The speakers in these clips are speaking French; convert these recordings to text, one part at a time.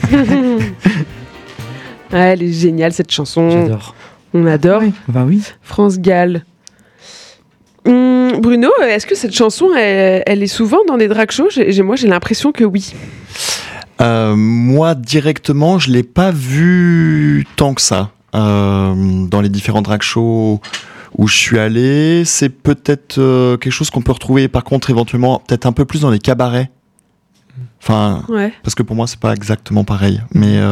Elle est géniale cette chanson. J'adore. On adore. Oui. Bah oui. France Gall. Bruno, est-ce que cette chanson, elle est souvent dans des drag shows ? Moi, j'ai l'impression que oui. Moi, directement, je ne l'ai pas vu tant que ça. Dans les différents drag shows où je suis allé, c'est peut-être quelque chose qu'on peut retrouver, par contre, éventuellement, peut-être un peu plus dans les cabarets. Enfin, Ouais. parce que pour moi, c'est pas exactement pareil. Mais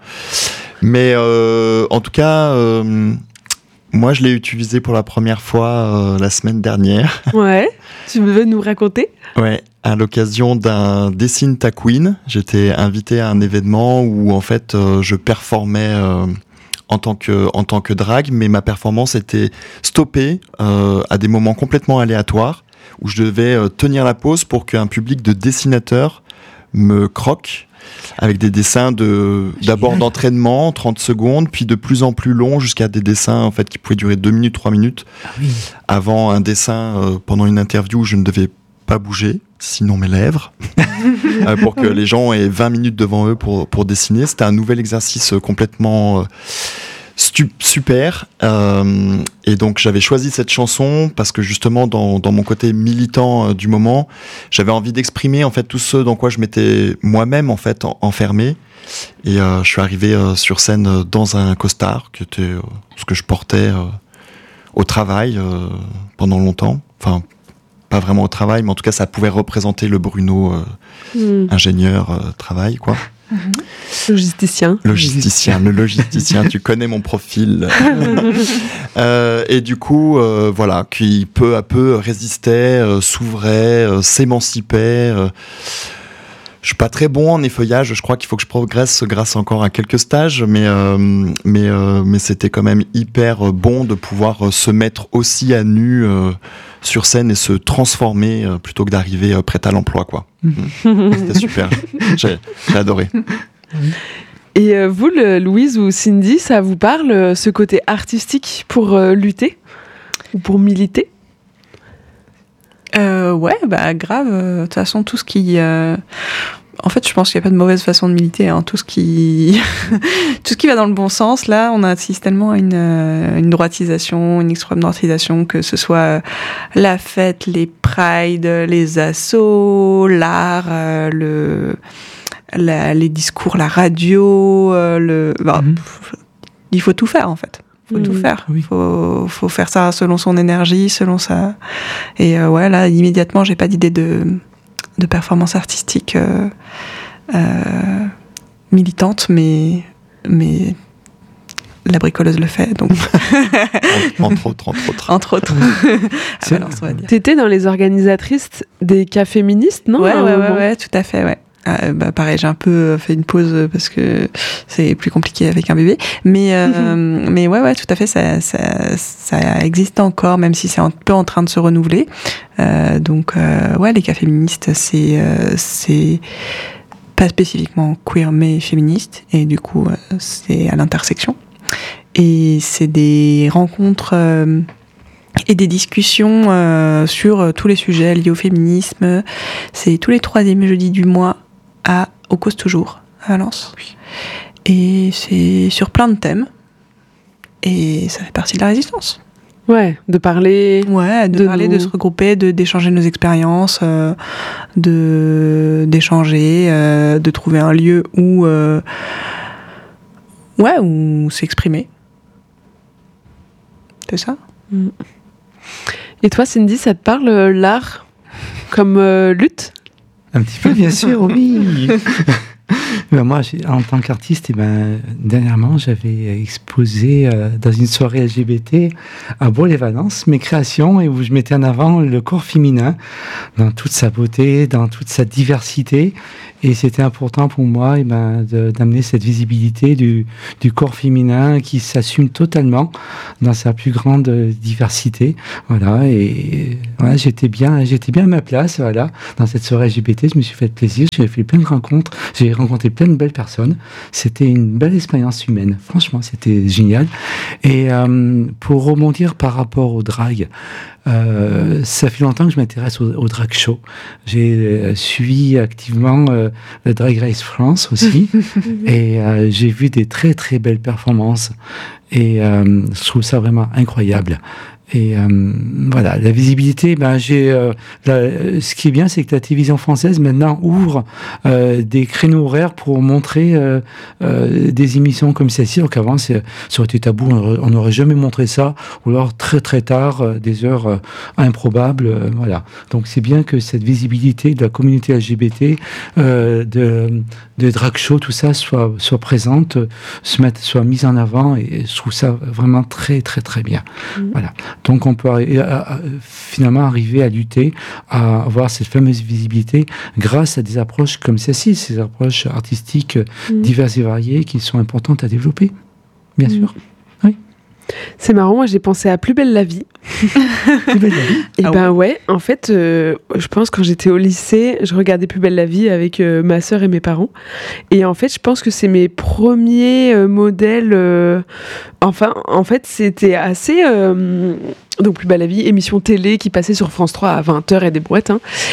en tout cas, moi, je l'ai utilisé pour la première fois la semaine dernière. Ouais. Tu veux nous raconter ? Ouais, à l'occasion d'un Dessine ta Queen, j'étais invité à un événement où en fait je performais en tant que drag, mais ma performance était stoppée à des moments complètement aléatoires où je devais tenir la pause pour qu'un public de dessinateurs me croque avec des dessins d'abord d'entraînement, 30 secondes, puis de plus en plus longs jusqu'à des dessins en fait qui pouvaient durer 2 minutes, 3 minutes. Ah oui. Avant un dessin pendant une interview où je ne devais pas bouger, sinon mes lèvres, pour que les gens aient 20 minutes devant eux pour dessiner. C'était un nouvel exercice complètement super. Et donc j'avais choisi cette chanson parce que justement dans mon côté militant du moment, j'avais envie d'exprimer en fait tout ce dans quoi je m'étais moi-même en fait enfermé. Et je suis arrivé sur scène dans un costard qui était ce que je portais au travail pendant longtemps. Enfin, pas vraiment au travail, mais en tout cas ça pouvait représenter le Bruno ingénieur travail quoi. Logisticien, le logisticien, tu connais mon profil. Et du coup, voilà, qui peu à peu résistait, s'ouvrait, s'émancipait. Je suis pas très bon en effeuillage, je crois qu'il faut que je progresse grâce encore à quelques stages, mais c'était quand même hyper bon de pouvoir se mettre aussi à nu sur scène et se transformer plutôt que d'arriver prête à l'emploi, quoi. C'était super, j'ai adoré. Et vous, Louise ou Cindy, ça vous parle, ce côté artistique pour lutter ou pour militer ? Ouais, bah grave. De toute façon, tout ce qui... En fait, je pense qu'il n'y a pas de mauvaise façon de militer. Hein. Tout ce qui va dans le bon sens, là, on assiste tellement à une droitisation, une extrême droitisation, que ce soit la fête, les prides, les assos, l'art, les discours, la radio, il faut tout faire, en fait. Faut tout faire. Oui. Faut faire ça selon son énergie, selon ça. Et ouais, là, immédiatement, j'ai pas d'idée de performance artistique militante, mais la bricoleuse le fait, donc. entre autres. Entre autres. Balance, on va dire. T'étais dans les organisatrices des cas féministes, non ? Ouais, tout à fait, ouais. Pareil, j'ai un peu fait une pause parce que c'est plus compliqué avec un bébé, mais ouais, tout à fait, ça existe encore, même si c'est un peu en train de se renouveler. Donc ouais, les cas féministes, c'est pas spécifiquement queer mais féministe, et du coup c'est à l'intersection, et c'est des rencontres et des discussions sur tous les sujets liés au féminisme. C'est tous les 3e jeudis du mois au Cause Toujours, à Valence. Oui. Et c'est sur plein de thèmes. Et ça fait partie de la résistance. Ouais, de parler... Ouais, de se regrouper, d'échanger nos expériences, d'échanger, de trouver un lieu où s'exprimer. C'est ça ? Et toi, Cindy, ça te parle, l'art comme lutte ? Un petit peu, bien sûr, oui. Moi, en tant qu'artiste, dernièrement, j'avais exposé dans une soirée LGBT à Bourg-les-Valences mes créations, et où je mettais en avant le corps féminin dans toute sa beauté, dans toute sa diversité. Et c'était important pour moi d'amener cette visibilité du corps féminin qui s'assume totalement dans sa plus grande diversité. Voilà, et voilà, j'étais bien à ma place, voilà, dans cette soirée LGBT. Je me suis fait plaisir, j'ai fait plein de rencontres, j'ai rencontré plein de belles personnes. C'était une belle expérience humaine. Franchement, c'était génial. Et pour rebondir par rapport au drag, Ça fait longtemps que je m'intéresse au drag show. J'ai suivi activement le Drag Race France aussi, et j'ai vu des très très belles performances. Et je trouve ça vraiment incroyable. Et voilà, la visibilité, ce qui est bien, c'est que la télévision française maintenant ouvre des créneaux horaires pour montrer des émissions comme celle-ci. Donc avant, ça aurait été tabou, on n'aurait jamais montré ça, ou alors très très tard, des heures improbables. Voilà. Donc c'est bien que cette visibilité de la communauté LGBT, de drag show, tout ça soit présente, soit mise en avant, et je trouve ça vraiment très très très bien. Voilà. Donc on peut finalement arriver à lutter, à avoir cette fameuse visibilité grâce à des approches comme celle-ci, ces approches artistiques diverses et variées qui sont importantes à développer, bien sûr. Oui. C'est marrant, moi j'ai pensé à Plus belle la vie. Plus belle la vie. Et ouais, en fait, je pense quand j'étais au lycée, je regardais Plus belle la vie avec ma sœur et mes parents. Et en fait, je pense que c'est mes premiers modèles. En fait, c'était assez. Donc Plus belle la vie, émission télé qui passait sur France 3 à 20h et des brouettes.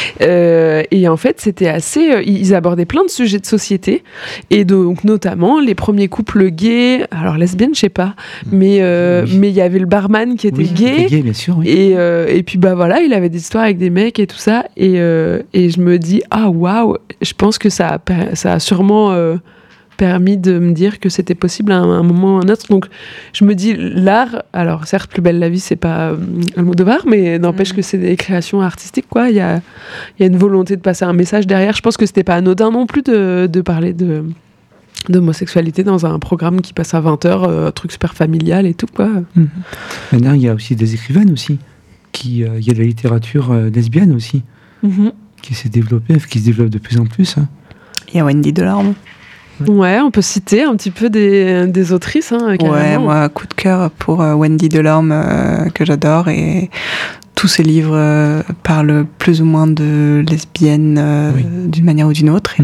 Et en fait, c'était assez... ils abordaient plein de sujets de société. Et donc, notamment, les premiers couples gays. Alors, lesbiennes, je sais pas. Mais il y avait le barman qui était gay. Bien sûr, oui. Et puis, voilà, il avait des histoires avec des mecs et tout ça. Et je me dis, waouh, je pense que ça a sûrement... permis de me dire que c'était possible à un moment ou à un autre. Donc, je me dis, l'art, alors certes, Plus belle la vie, c'est pas Almodovar, mais n'empêche que c'est des créations artistiques, quoi. Il y a une volonté de passer un message derrière. Je pense que c'était pas anodin non plus de parler d'homosexualité dans un programme qui passe à 20h, un truc super familial et tout, quoi. Maintenant, il y a aussi des écrivaines aussi. Il y a de la littérature lesbienne aussi, qui s'est développée, qui se développe de plus en plus. Il y a Wendy Delorme. Ouais, on peut citer un petit peu des autrices, carrément. Ouais, moi, coup de cœur pour Wendy Delorme, que j'adore, et tous ses livres parlent plus ou moins de lesbiennes d'une manière ou d'une autre,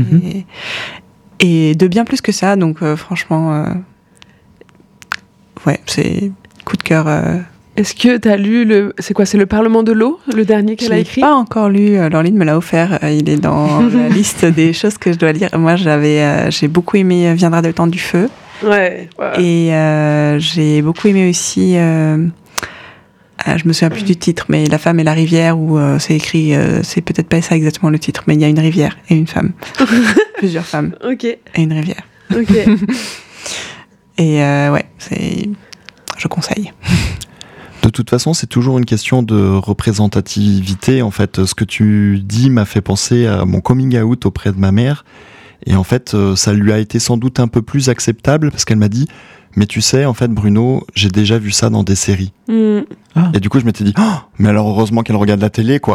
et de bien plus que ça, donc franchement, ouais, c'est coup de cœur. Est-ce que tu as lu c'est le Parlement de l'eau, le dernier qu'elle a écrit? Je l'ai pas encore lu, Laureline me l'a offert, il est dans la liste des choses que je dois lire. Moi, j'ai beaucoup aimé Viendra le temps du feu. Ouais. Et j'ai beaucoup aimé aussi, je me souviens plus du titre, mais La femme et la rivière, où c'est écrit, c'est peut-être pas ça exactement le titre, mais il y a une rivière et une femme. Plusieurs femmes. Ok. Et une rivière. Ok. Et je conseille. De toute façon, c'est toujours une question de représentativité. En fait, ce que tu dis m'a fait penser à mon coming out auprès de ma mère. Et en fait, ça lui a été sans doute un peu plus acceptable parce qu'elle m'a dit « Mais tu sais, en fait, Bruno, j'ai déjà vu ça dans des séries. Et du coup, je m'étais dit « Mais alors, heureusement qu'elle regarde la télé, quoi !»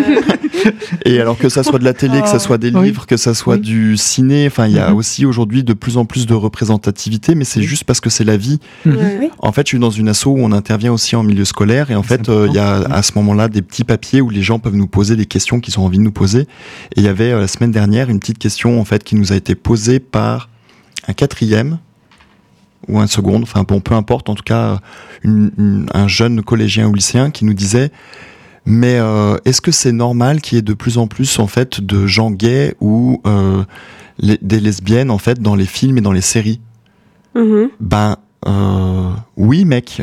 Et alors que ça soit de la télé, que ça soit des livres, que ça soit du ciné, enfin, il y a aussi aujourd'hui de plus en plus de représentativité, mais c'est juste parce que c'est la vie. En fait, je suis dans une asso où on intervient aussi en milieu scolaire, et en fait, il y a à ce moment-là des petits papiers où les gens peuvent nous poser des questions qu'ils ont envie de nous poser. Et il y avait la semaine dernière une petite question, en fait, qui nous a été posée par un 4e ou un seconde, enfin bon, peu importe, en tout cas, un jeune collégien ou lycéen qui nous disait: mais est-ce que c'est normal qu'il y ait de plus en plus en fait de gens gays ou des lesbiennes en fait dans les films et dans les séries? Ben oui, mec.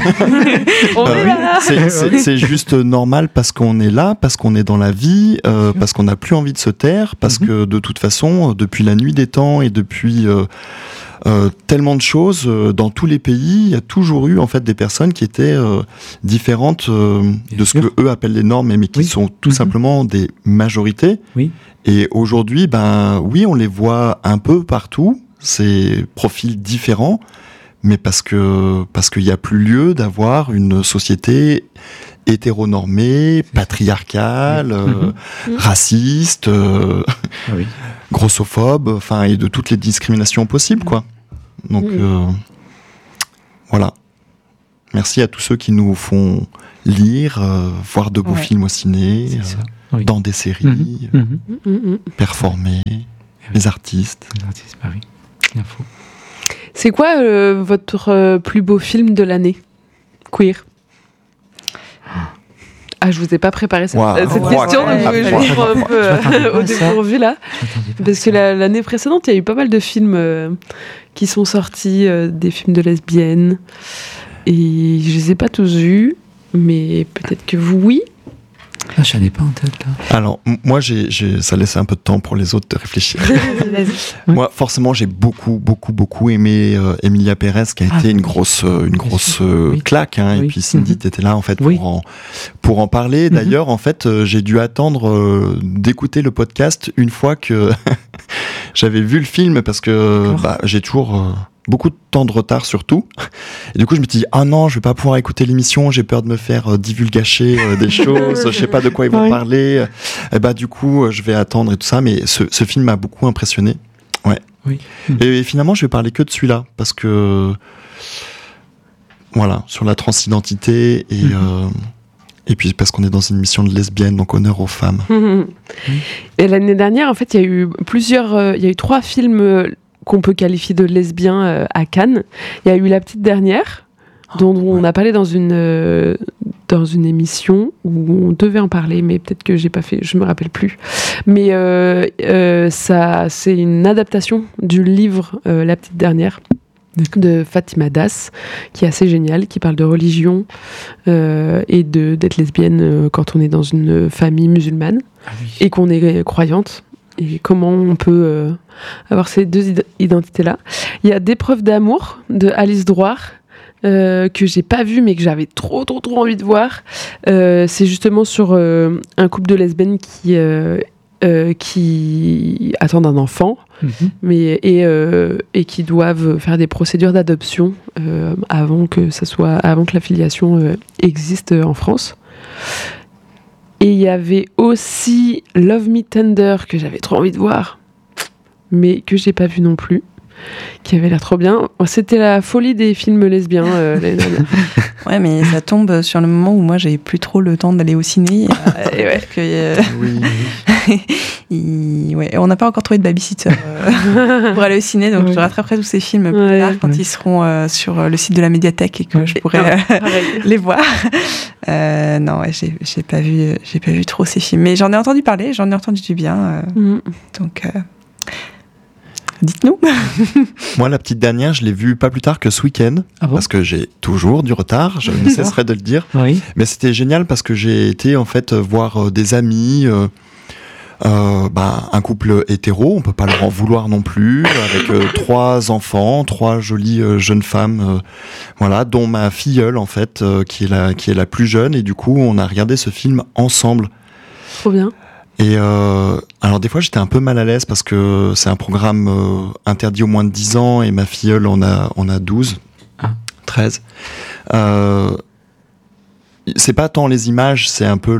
C'est juste normal parce qu'on est là, parce qu'on est dans la vie, parce qu'on n'a plus envie de se taire, parce que de toute façon, depuis la nuit des temps et depuis tellement de choses dans tous les pays, il y a toujours eu en fait des personnes qui étaient différentes de ce que eux appellent les normes, mais qui sont tout simplement des majorités. Et aujourd'hui, ben oui, on les voit un peu partout, ces profils différents, mais parce qu'il n'y a plus lieu d'avoir une société hétéronormée, patriarcale, raciste, grossophobe, enfin, et de toutes les discriminations possibles, quoi. Donc, voilà. Merci à tous ceux qui nous font lire, voir de beaux films au ciné, dans des séries, performer, les artistes. Les artistes, bah oui, il faut. C'est quoi votre plus beau film de l'année queer? Ah, je vous ai pas préparé cette Wow. question, Ouais. donc je vous prends un peu m'attendais pas au à ça. dépourvu là. Parce que l'année précédente, il y a eu pas mal de films qui sont sortis, des films de lesbiennes. Et je les ai pas tous vus, mais peut-être que vous, oui. Ah, je n'en ai pas en tête là. Alors, moi, ça laissait un peu de temps pour les autres de réfléchir. Vas-y. Moi, forcément, j'ai beaucoup aimé Emilia Pérez, qui a été une grosse Oui. claque. Hein, Oui. Et puis Cindy, t'étais là en fait Oui. pour en parler. D'ailleurs, en fait, j'ai dû attendre d'écouter le podcast une fois que j'avais vu le film, parce que j'ai toujours beaucoup de temps de retard surtout. Et du coup, je me suis dit, ah non, je vais pas pouvoir écouter l'émission, j'ai peur de me faire divulgacher des choses, je sais pas de quoi ils vont Oui. parler. Et du coup, je vais attendre et tout ça. Mais ce film m'a beaucoup impressionné. Ouais. Oui. Et finalement, je vais parler que de celui-là, parce que voilà, sur la transidentité et puis parce qu'on est dans une émission de lesbiennes, donc honneur aux femmes. Et l'année dernière, en fait, il y a eu 3 films qu'on peut qualifier de lesbiens à Cannes. Il y a eu La Petite Dernière, dont on a parlé dans une émission où on devait en parler, mais peut-être que j'ai pas fait, je me rappelle plus. Mais ça, c'est une adaptation du livre La Petite Dernière de Fatima Das, qui est assez génial, qui parle de religion et d'être lesbienne quand on est dans une famille musulmane et qu'on est croyante. Et comment on peut avoir ces deux identités-là. Il y a Des preuves d'amour de Alice Drouard, que j'ai pas vu mais que j'avais trop envie de voir. C'est justement sur un couple de lesbiennes qui attendent un enfant, et qui doivent faire des procédures d'adoption avant que la filiation existe en France. Et il y avait aussi Love Me Tender, que j'avais trop envie de voir, mais que j'ai pas vu non plus, qui avait l'air trop bien. C'était la folie des films lesbiens l'année dernière. Ouais, mais ça tombe sur le moment où moi j'ai plus trop le temps d'aller au ciné. Et ouais. Ouais, on n'a pas encore trouvé de babysitter pour aller au ciné, donc je rattraperai tous ces films plus tard quand ils seront sur le site de la médiathèque et que je pourrai les voir. Non, ouais, j'ai pas vu trop ces films, mais j'en ai entendu parler, j'en ai entendu du bien. Donc, dites-nous. Moi, La Petite Dernière, je l'ai vue pas plus tard que ce week-end, parce que j'ai toujours du retard, je ne cesserai de le dire. Oui. Mais c'était génial parce que j'ai été en fait voir des amis, un couple hétéro, on peut pas leur en vouloir non plus, avec 3 enfants, 3 jolies jeunes femmes, voilà, dont ma filleule en fait, qui est la plus jeune, et du coup on a regardé ce film ensemble. Trop bien. Et alors des fois j'étais un peu mal à l'aise parce que c'est un programme interdit aux moins de 10 ans et ma filleule en a 12, 13. C'est pas tant les images, c'est un peu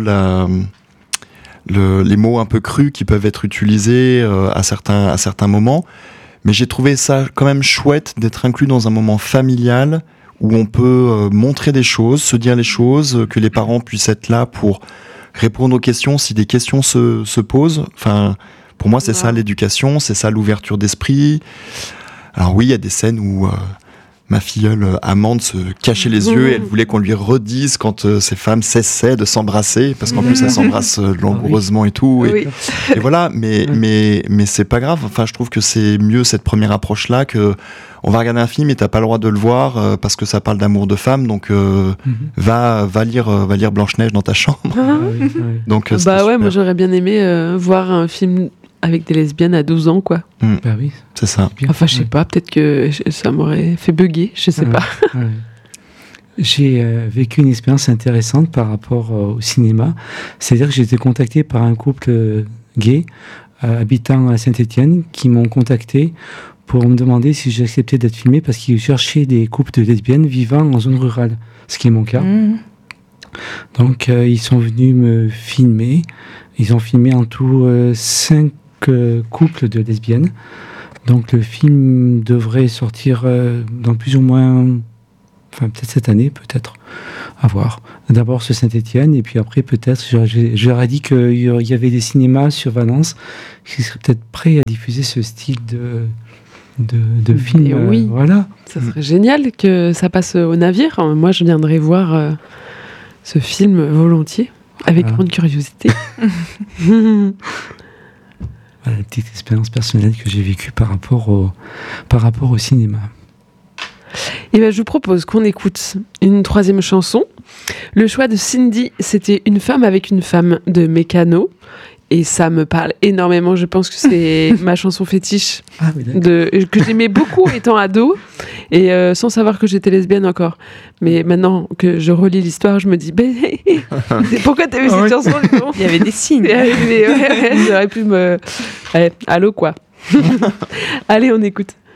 les mots un peu crus qui peuvent être utilisés à certains moments. Mais j'ai trouvé ça quand même chouette d'être inclus dans un moment familial où on peut montrer des choses, se dire les choses, que les parents puissent être là pour répondre aux questions si des questions se posent. Enfin, pour moi, c'est ça l'éducation, c'est ça l'ouverture d'esprit. Alors oui, il y a des scènes où ma filleule Amande se cachait les yeux et elle voulait qu'on lui redise quand ces femmes cessaient de s'embrasser, parce qu'en plus elles s'embrassent langoureusement et tout. Et voilà, mais c'est pas grave. Enfin, je trouve que c'est mieux cette première approche-là que on va regarder un film et t'as pas le droit de le voir parce que ça parle d'amour de femme, donc va lire Blanche-Neige dans ta chambre. Donc, moi j'aurais bien aimé voir un film avec des lesbiennes à 12 ans, quoi. Bah oui, c'est ça. Enfin, je sais pas, peut-être que ça m'aurait fait bugger, je sais pas. J'ai vécu une expérience intéressante par rapport au cinéma. C'est-à-dire que j'ai été contacté par un couple gay habitant à Saint-Étienne qui m'ont contacté pour me demander si j'acceptais d'être filmé parce qu'ils cherchaient des couples de lesbiennes vivant en zone rurale, ce qui est mon cas. Donc, ils sont venus me filmer. Ils ont filmé en tout 5 couples de lesbiennes. Donc, le film devrait sortir dans plus ou moins... Enfin, peut-être cette année, peut-être. À voir. D'abord sur Saint-Étienne, et puis après, peut-être, je leur ai dit qu'il y avait des cinémas sur Valence qui seraient peut-être prêts à diffuser ce style de film. Oui, voilà. Ça serait génial que ça passe au navire. Moi, je viendrais voir ce film volontiers. Avec grande curiosité. Voilà, la petite expérience personnelle que j'ai vécue par rapport au cinéma. Et ben, je vous propose qu'on écoute une troisième chanson. Le choix de Cindy, c'était Une femme avec une femme de Mécano. Et ça me parle énormément. Je pense que c'est ma chanson fétiche que j'aimais beaucoup étant ado et sans savoir que j'étais lesbienne encore. Mais maintenant que je relis l'histoire, je me dis pourquoi t'as vu cette chanson? Il y avait des signes. J'aurais pu me... allô quoi. Allez, on écoute.